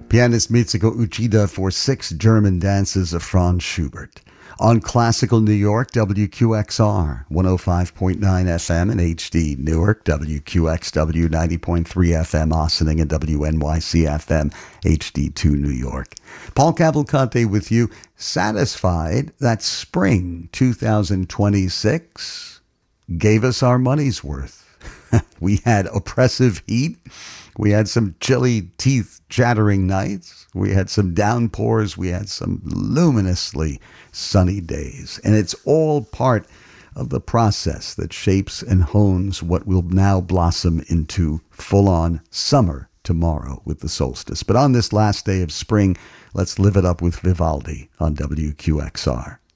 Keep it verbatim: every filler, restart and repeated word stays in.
Pianist Mitsuko Uchida for Six German Dances of Franz Schubert. On Classical New York, W Q X R, one oh five point nine F M in H D Newark, W Q X W ninety point three F M Ossining, and W N Y C F M H D two New York. Paul Cavalcante with you, satisfied that spring two thousand twenty-six gave us our money's worth. We had oppressive heat. We had some chilly, teeth-chattering nights. We had some downpours. We had some luminously sunny days. And it's all part of the process that shapes and hones what will now blossom into full-on summer tomorrow with the solstice. But on this last day of spring, let's live it up with Vivaldi on W Q X R.